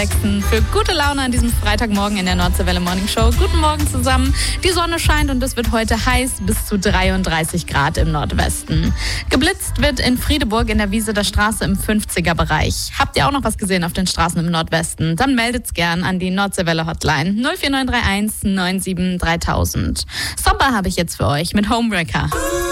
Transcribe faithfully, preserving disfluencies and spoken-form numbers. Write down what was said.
Für gute Laune an diesem Freitagmorgen in der Nordseewelle Morning Show. Guten Morgen zusammen. Die Sonne scheint und es wird heute heiß, bis zu dreiunddreißig Grad im Nordwesten. Geblitzt wird in Friedeburg in der Wieseler Straße im fünfziger-Bereich. Habt ihr auch noch was gesehen auf den Straßen im Nordwesten? Dann meldet's gern an die Nordseewelle Hotline null vier neun drei eins neun sieben drei tausend. Sommer habe ich jetzt für euch mit Homewrecker.